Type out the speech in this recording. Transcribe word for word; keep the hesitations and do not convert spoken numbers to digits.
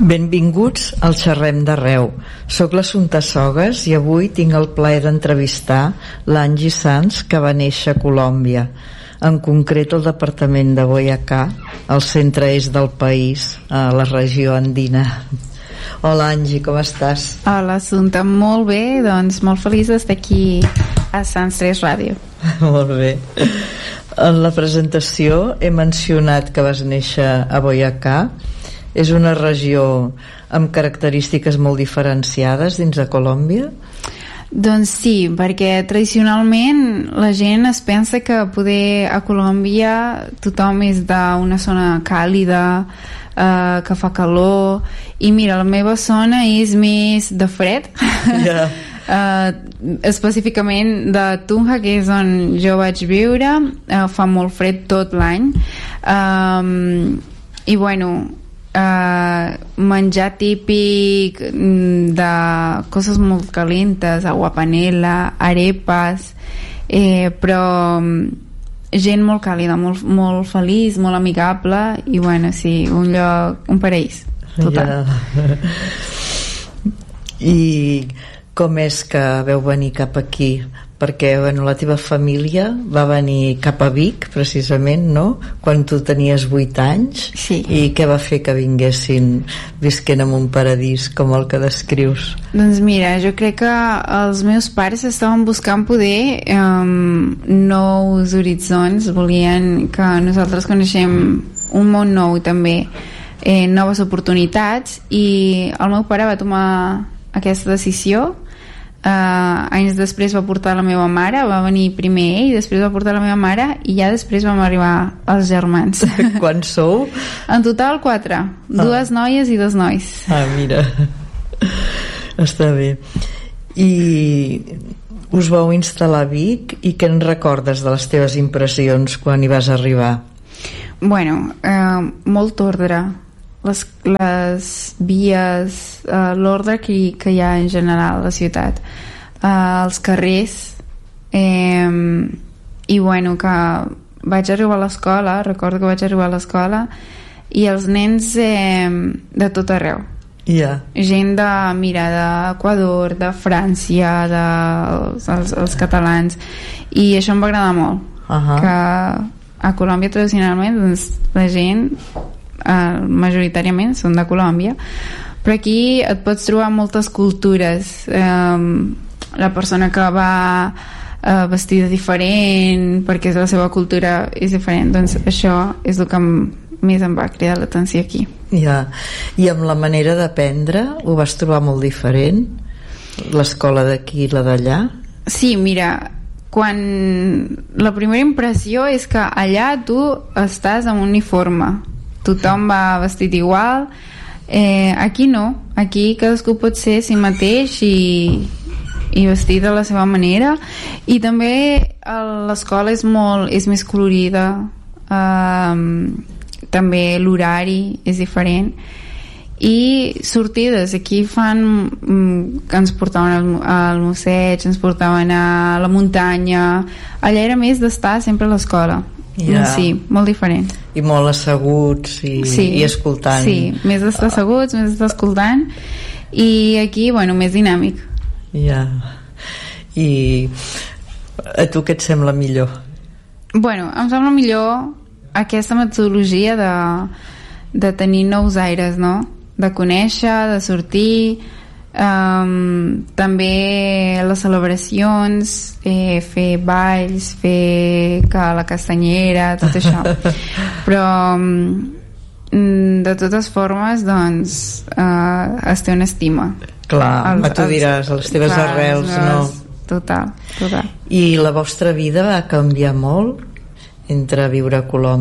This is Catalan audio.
Benvinguts al Xerrem d'Arreu. Soc l'Assumpta Sogas i avui tinc el plaer d'entrevistar l'Angie Sanz, que va néixer a Colòmbia, en concret al departament de Boyacá, al centre-est del país, a la regió andina. Hola Angie, com estàs? Hola Assumpta, molt bé, doncs molt feliç d'estar aquí a Sants tres Ràdio. Molt bé. En la presentació he mencionat que vas néixer a Boyacá. És una regió amb característiques molt diferenciades dins de Colòmbia? Doncs sí, perquè tradicionalment la gent es pensa que poder a Colòmbia tothom és d'una zona càlida, eh, que fa calor, i mira, la meva zona és més de fred. Yeah. Uh, específicament de Tunja, que és on jo vaig viure. Uh, fa molt fred tot l'any, um, i bueno, Uh, menjar típic de coses molt calentes, agua panela, arepas, eh, però gent molt càlida, molt, molt feliç, molt amigable, i bueno, sí, un lloc, un paraís total. Yeah. I com és que veu venir cap aquí? Perquè bueno, la teva família va venir cap a Vic, precisament, no? Quan tu tenies vuit anys. Sí. I què va fer que vinguessin visquent en un paradís com el que descrius? Doncs mira, jo crec que els meus pares estaven buscant poder um, nous horitzons, volien que nosaltres coneixem un món nou i també eh, noves oportunitats, i el meu pare va tomar aquesta decisió. Uh, anys després va portar la meva mare, va venir primer ell, després va portar la meva mare, i ja després vam arribar els germans. Quants sou? En total quatre, ah. dues noies i dos nois. Ah, mira, està bé. I us vau instal·lar a Vic, i què en recordes de les teves impressions quan hi vas arribar? Bueno, uh, molt ordre, les, les vies, uh, l'ordre que, que hi ha en general a la ciutat, uh, els carrers, eh, i bueno, que vaig arribar a l'escola, recordo que vaig arribar a l'escola, i els nens eh, de tot arreu. Yeah. Gent de, mira, d'Equador, de França, de, els, els, els catalans, i això em va agradar molt. Uh-huh. Que a Colòmbia tradicionalment, doncs, la gent Uh, majoritàriament són de Colòmbia, però aquí et pots trobar moltes cultures. Um, la persona que va uh, vestida diferent perquè la seva cultura és diferent, doncs això és el que més em va cridar l'atenció aquí. Ja. I amb la manera d'aprendre ho vas trobar molt diferent? L'escola d'aquí i la d'allà? Sí, mira, quan la primera impressió és que allà tu estàs amb un uniforme, tothom va vestit igual. Eh, aquí no, aquí cadascú pot ser si mateix i, i vestit de la seva manera, i també l'escola és molt, és més colorida, um, també l'horari és diferent, i sortides, aquí fan mm, que ens portaven al, al Mosseig, ens portaven a la muntanya. Allà era més d'estar sempre a l'escola. Ja. Sí, molt diferent. I molt asseguts i, sí, i escoltant. Sí, més d'estar asseguts, més d'estar escoltant, i aquí, bueno, més dinàmic. Ja. I a tu què et sembla millor? Bueno, em sembla millor aquesta metodologia de, de tenir nous aires, no? De conèixer, de sortir, um, també les celebracions, eh, fer balls, fer que la castanyera, tot això. Però um, de totes formes, doncs, uh, es té una estima. Clar, els, tu diràs, les teves clar, arrels, no? Total, total. I la vostra vida va canviar molt entre viure a Colòmbia